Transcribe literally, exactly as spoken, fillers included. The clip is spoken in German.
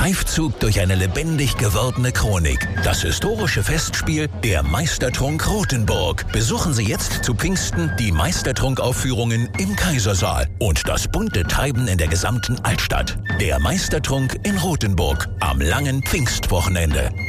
Streifzug durch eine lebendig gewordene Chronik. Das historische Festspiel Der Meistertrunk Rothenburg. Besuchen Sie jetzt zu Pfingsten die Meistertrunk-Aufführungen im Kaisersaal und das bunte Treiben in der gesamten Altstadt. Der Meistertrunk in Rothenburg am langen Pfingstwochenende.